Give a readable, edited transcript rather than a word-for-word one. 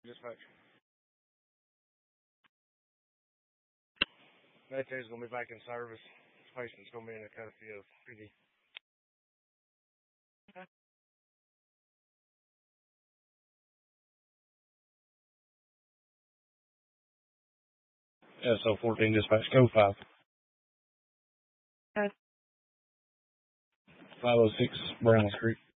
Dispatch. Medtech's going to be back in service. This patient's going to be in a custody of PD. Okay. SO14 Dispatch, go 5. Okay. 506 Brown Street.